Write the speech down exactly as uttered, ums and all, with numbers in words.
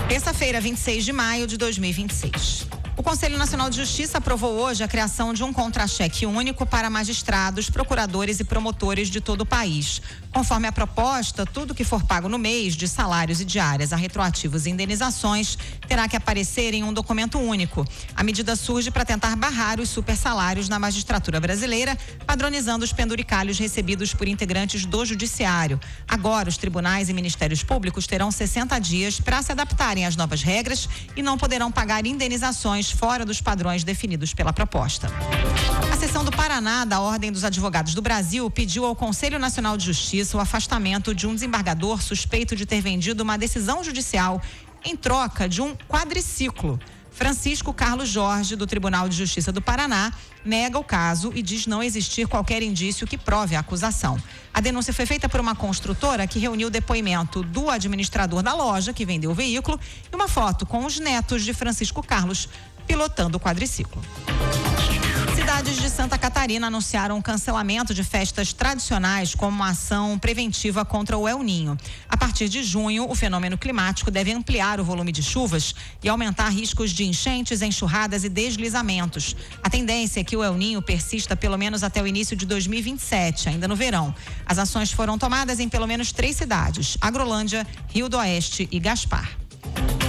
Terça-feira, vinte e seis de maio de dois mil e vinte e seis. O Conselho Nacional de Justiça aprovou hoje a criação de um contra-cheque único para magistrados, procuradores e promotores de todo o país. Conforme a proposta, tudo que for pago no mês de salários e diárias a retroativos e indenizações terá que aparecer em um documento único. A medida surge para tentar barrar os supersalários na magistratura brasileira, padronizando os penduricalhos recebidos por integrantes do Judiciário. Agora, os tribunais e ministérios públicos terão sessenta dias para se adaptarem às novas regras e não poderão pagar indenizações fora dos padrões definidos pela proposta. A seção do Paraná da Ordem dos Advogados do Brasil pediu ao Conselho Nacional de Justiça o afastamento de um desembargador suspeito de ter vendido uma decisão judicial em troca de um quadriciclo. Francisco Carlos Jorge, do Tribunal de Justiça do Paraná, nega o caso e diz não existir qualquer indício que prove a acusação. A denúncia foi feita por uma construtora que reuniu o depoimento do administrador da loja que vendeu o veículo e uma foto com os netos de Francisco Carlos pilotando o quadriciclo. Cidades de Santa Catarina anunciaram o cancelamento de festas tradicionais como uma ação preventiva contra o El Ninho. A partir de junho, o fenômeno climático deve ampliar o volume de chuvas e aumentar riscos de enchentes, enxurradas e deslizamentos. A tendência é que o El Ninho persista pelo menos até o início de dois mil e vinte e sete, ainda no verão. As ações foram tomadas em pelo menos três cidades: Agrolândia, Rio do Oeste e Gaspar.